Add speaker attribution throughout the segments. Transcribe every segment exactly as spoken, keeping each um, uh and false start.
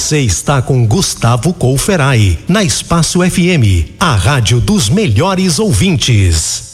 Speaker 1: Você está com Gustavo Couferai, na Espaço F M, a rádio dos melhores ouvintes.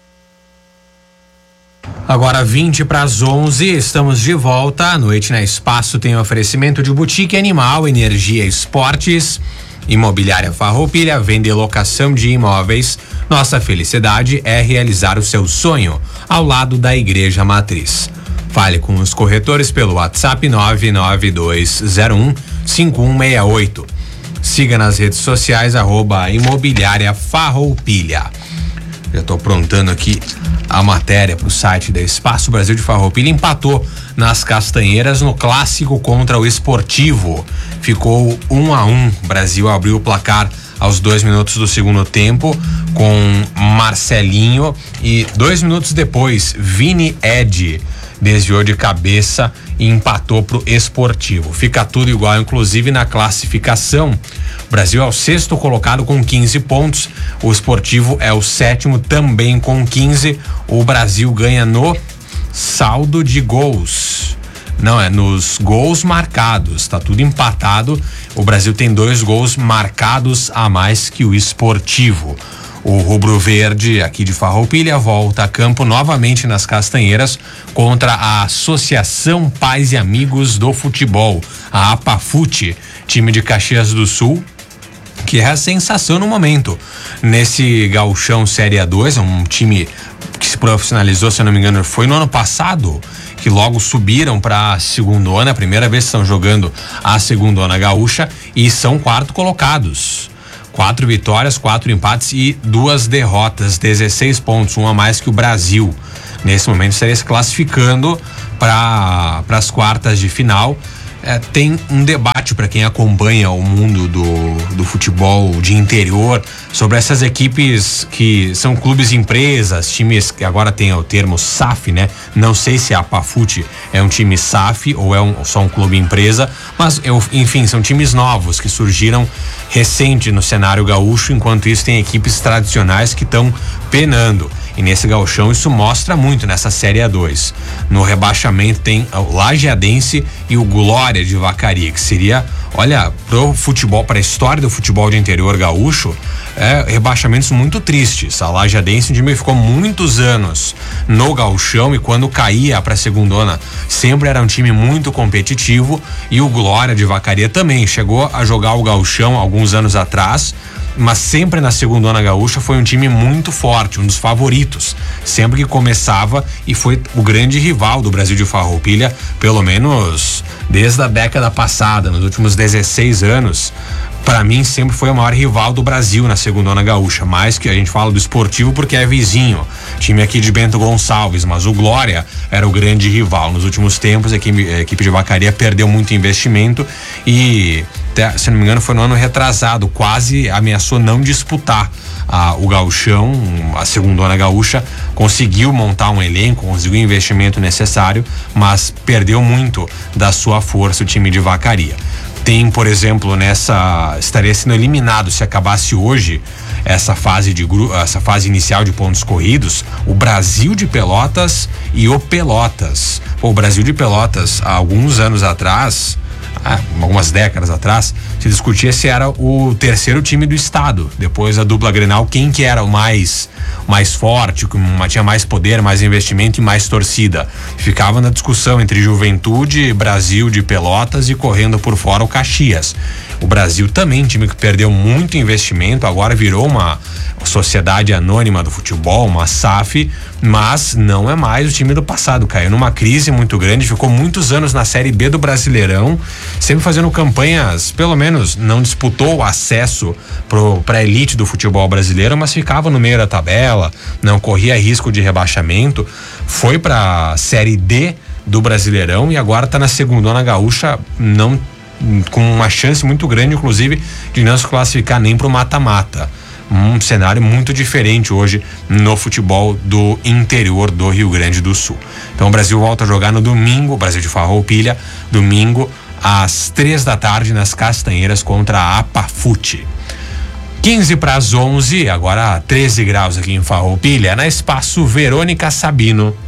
Speaker 2: Agora vinte para as onze, estamos de volta. A noite na Espaço tem oferecimento de Boutique Animal, Energia Esportes, Imobiliária Farroupilha, venda e locação de imóveis. Nossa felicidade é realizar o seu sonho, ao lado da Igreja Matriz. Fale com os corretores pelo WhatsApp nove nove dois zero um cinco um seis oito. Siga nas redes sociais, arroba Imobiliária Farroupilha. Já estou aprontando aqui a matéria para o site da Espaço. Brasil de Farroupilha empatou nas Castanheiras no clássico contra o Esportivo. Ficou um a um. O Brasil abriu o placar aos dois minutos do segundo tempo com Marcelinho e dois minutos depois Vini Ed desviou de cabeça e empatou pro Esportivo. Fica tudo igual, inclusive na classificação. O Brasil é o sexto colocado com quinze pontos. O Esportivo é o sétimo também com quinze. O Brasil ganha no saldo de gols. Não, é nos gols marcados. Tá tudo empatado. O Brasil tem dois gols marcados a mais que o Esportivo. O rubro-verde aqui de Farroupilha volta a campo novamente nas Castanheiras contra a Associação Pais e Amigos do Futebol, a APAFUT, time de Caxias do Sul, que é a sensação no momento. Nesse Gauchão Série A dois, é um time que se profissionalizou, se eu não me engano, foi no ano passado, que logo subiram para a segundona, a primeira vez que estão jogando a segundona gaúcha, e são quarto colocados. Quatro vitórias, quatro empates e duas derrotas, dezesseis pontos, um a mais que o Brasil. Nesse momento estaria se classificando para as quartas de final. É, tem um debate para quem acompanha o mundo do, do futebol de interior sobre essas equipes que são clubes empresas, times que agora tem o termo S A F, né? Não sei se a APAFUT é um time S A F ou é um, só um clube empresa, mas eu, enfim, são times novos que surgiram recente no cenário gaúcho, enquanto isso tem equipes tradicionais que estão penando. E nesse gauchão isso mostra muito nessa Série A dois. No rebaixamento tem o Lajeadense e o Glória de Vacaria, que seria, olha, pro futebol, para a história do futebol de interior gaúcho, é, rebaixamentos muito tristes. A Lajeadense, um time que ficou muitos anos no gauchão e quando caía para a segundona sempre era um time muito competitivo, e o Glória de Vacaria também chegou a jogar o gauchão alguns anos atrás, mas sempre na segundona gaúcha foi um time muito forte, um dos favoritos, sempre que começava, e foi o grande rival do Brasil de Farroupilha, pelo menos desde a década passada, nos últimos dezesseis anos. Para mim sempre foi o maior rival do Brasil na segundona gaúcha, mais que a gente fala do Esportivo porque é vizinho, time aqui de Bento Gonçalves, mas o Glória era o grande rival. Nos últimos tempos a equipe, a equipe de Vacaria perdeu muito investimento e, se não me engano, foi no ano retrasado, quase ameaçou não disputar ah, o gauchão. A segundona gaúcha conseguiu montar um elenco, conseguiu o investimento necessário, mas perdeu muito da sua força o time de Vacaria. Tem, por exemplo, nessa estaria sendo eliminado se acabasse hoje essa fase de essa fase inicial de pontos corridos, o Brasil de Pelotas e o Pelotas. Pô, o Brasil de Pelotas, há alguns anos atrás, há algumas décadas atrás, se discutia se era o terceiro time do estado, depois da dupla Grenal, quem que era o mais mais forte, que tinha mais poder, mais investimento e mais torcida. Ficava na discussão entre Juventude, Brasil de Pelotas e correndo por fora o Caxias. O Brasil também, time que perdeu muito investimento, agora virou uma sociedade anônima do futebol, uma S A F, mas não é mais o time do passado. Caiu numa crise muito grande, ficou muitos anos na Série B do Brasileirão, sempre fazendo campanhas, pelo menos não disputou o acesso para a elite do futebol brasileiro, mas ficava no meio da tabela, não corria risco de rebaixamento, foi para a Série D do Brasileirão e agora está na segundona gaúcha, não com uma chance muito grande, inclusive, de não se classificar nem para o mata-mata. Um cenário muito diferente hoje no futebol do interior do Rio Grande do Sul. Então o Brasil volta a jogar no domingo, o Brasil de Farroupilha, domingo às três da tarde nas Castanheiras contra a APAFUT. quinze para as onze, agora treze graus aqui em Farroupilha, na Espaço Verônica Sabino.